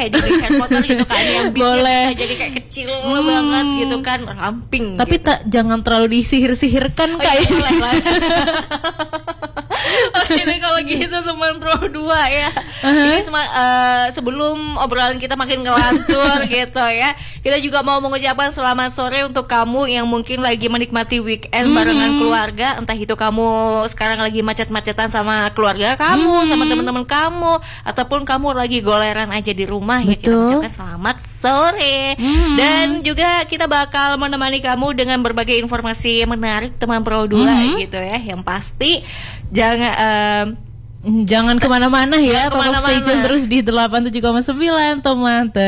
kayak di Harry Potter gitu kan, yang bisnya Boleh. bisa jadi kayak kecil banget gitu kan, ramping. Tapi gitu. jangan terlalu disihir-sihirkan kayak. Boleh lah. Ini kalau gitu teman Pro 2 ya. Ini sebelum obrolan kita makin ngelantur gitu ya, kita juga mau mengucapkan selamat sore untuk kamu yang mungkin lagi menikmati weekend barengan keluarga. Entah itu kamu sekarang lagi macet-macetan sama keluarga kamu, sama teman-teman kamu, ataupun kamu lagi goleran aja di rumah. Ya, kita ucapkan selamat sore. Dan juga kita bakal menemani kamu dengan berbagai informasi menarik teman Pro 2 gitu ya. Yang pasti jangan kemana-mana ya, tetap kemana-mana. stay tune terus di 87,9 teman.